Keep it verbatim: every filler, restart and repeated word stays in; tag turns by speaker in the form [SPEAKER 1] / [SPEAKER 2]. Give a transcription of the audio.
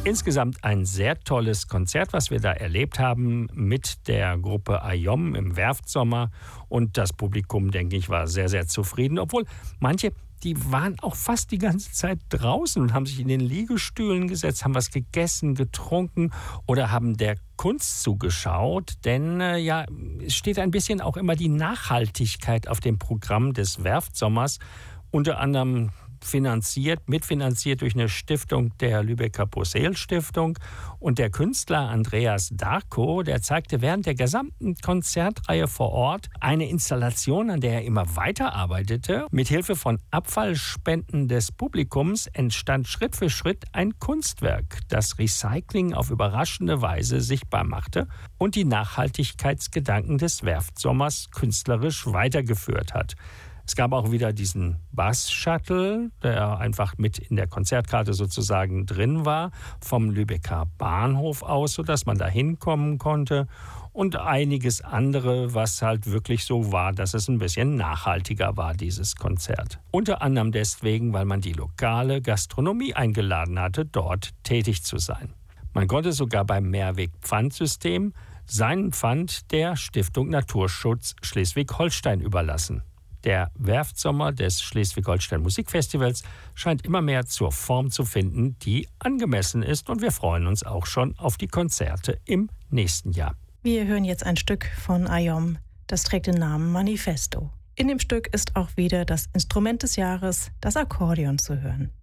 [SPEAKER 1] Insgesamt ein sehr tolles Konzert, was wir da erlebt haben mit der Gruppe Ayom im Werftsommer. Und das Publikum, denke ich, war sehr, sehr zufrieden. Obwohl manche, die waren auch fast die ganze Zeit draußen und haben sich in den Liegestühlen gesetzt, haben was gegessen, getrunken oder haben der Kunst zugeschaut. Denn äh, ja, es steht ein bisschen auch immer die Nachhaltigkeit auf dem Programm des Werftsommers. Unter anderem finanziert, mitfinanziert durch eine Stiftung der Lübecker Possehl-Stiftung. Und der Künstler Andreas Darko, der zeigte während der gesamten Konzertreihe vor Ort eine Installation, an der er immer weiterarbeitete. Mithilfe von Abfallspenden des Publikums entstand Schritt für Schritt ein Kunstwerk, das Recycling auf überraschende Weise sichtbar machte und die Nachhaltigkeitsgedanken des Werftsommers künstlerisch weitergeführt hat. Es gab auch wieder diesen Bus-Shuttle, der einfach mit in der Konzertkarte sozusagen drin war, vom Lübecker Bahnhof aus, sodass man da hinkommen konnte. Und einiges andere, was halt wirklich so war, dass es ein bisschen nachhaltiger war, dieses Konzert. Unter anderem deswegen, weil man die lokale Gastronomie eingeladen hatte, dort tätig zu sein. Man konnte sogar beim Mehrweg-Pfandsystem seinen Pfand der Stiftung Naturschutz Schleswig-Holstein überlassen. Der Werftsommer des Schleswig-Holstein Musikfestivals scheint immer mehr zur Form zu finden, die angemessen ist. Und wir freuen uns auch schon auf die Konzerte im nächsten Jahr.
[SPEAKER 2] Wir hören jetzt ein Stück von Ayom. Das trägt den Namen Manifesto. In dem Stück ist auch wieder das Instrument des Jahres, das Akkordeon, zu hören.